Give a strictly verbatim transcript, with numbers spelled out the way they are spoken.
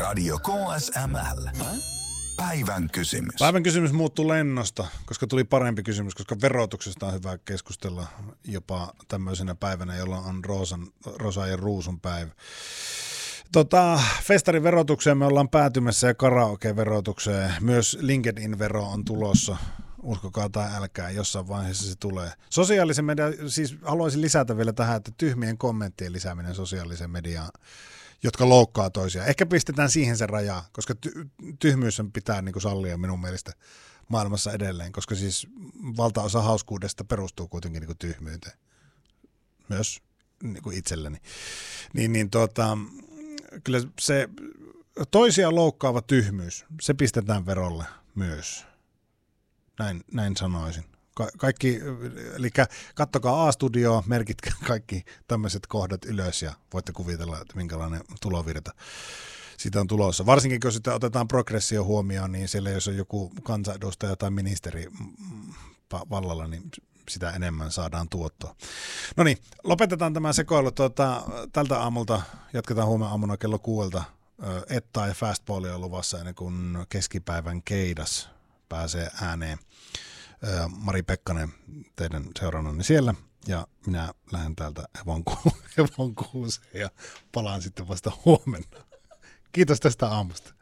Radio K S M L. Päivän kysymys. Päivän kysymys muuttuu lennosta, koska tuli parempi kysymys, koska verotuksesta on hyvä keskustella jopa tämmöisenä päivänä, jolloin on Roosan, Rosa ja Ruusun päivä. Tota, festarin verotukseen me ollaan päätymässä ja karaoke-verotukseen. Myös LinkedIn-vero on tulossa. Uskokaa tai älkää, jossain vaiheessa se tulee. Sosiaalisen median, siis haluaisin lisätä vielä tähän, että tyhmien kommenttien lisääminen sosiaaliseen mediaan, jotka loukkaa toisiaan. Ehkä pistetään siihen se raja, koska ty- tyhmyys pitää niin kuin sallia minun mielestä maailmassa edelleen, koska siis valtaosa hauskuudesta perustuu kuitenkin niin kuin tyhmyyteen. Myös niin kuin itselleni. Niin, niin tuota, kyllä se toisia loukkaava tyhmyys, se pistetään verolle myös. Näin, näin sanoisin. Ka- kaikki, eli kattokaa A-studioa, merkitkää kaikki tämmöiset kohdat ylös ja voitte kuvitella, että minkälainen tulovirta siitä on tulossa. Varsinkin, kun sitten otetaan progressio huomioon, niin siellä jos on joku kansanedustaja tai ministeri vallalla, niin sitä enemmän saadaan tuottoa. No niin, lopetetaan tämä sekoilu. Tuota, tältä aamulta jatketaan huomenna aamuna kello kuuelta. Etta ja Fastballia on luvassa ennen kuin keskipäivän keidas pääsee ääneen. Mari Pekkanen teidän seurannanne siellä ja minä lähden täältä Hevon Kuuseen ja palaan sitten vasta huomenna. Kiitos tästä aamusta.